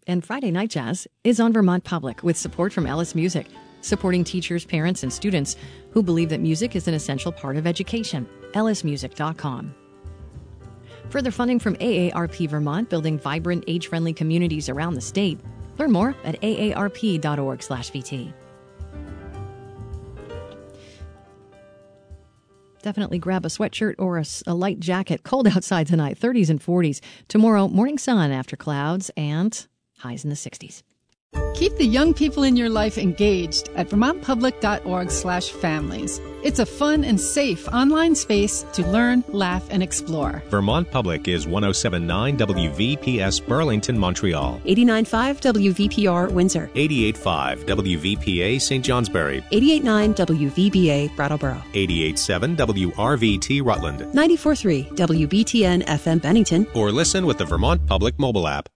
And Friday Night Jazz is on Vermont Public with support from Ellis Music, supporting teachers, parents, and students who believe that music is an essential part of education. ellismusic.com. Further funding from AARP Vermont, building vibrant, age-friendly communities around the state. Learn more at aarp.org/VT. Definitely grab a sweatshirt or a light jacket. Cold outside tonight, 30s and 40s. Tomorrow, morning sun after clouds and highs in the 60s. Keep the young people in your life engaged at vermontpublic.org/families. It's a fun and safe online space to learn, laugh, and explore. Vermont Public is 107.9 WVPS Burlington, Montreal. 89.5 WVPR Windsor. 88.5 WVPA St. Johnsbury. 88.9 WVBA Brattleboro. 88.7 WRVT Rutland. 94.3 WBTN FM Bennington. Or listen with the Vermont Public mobile app.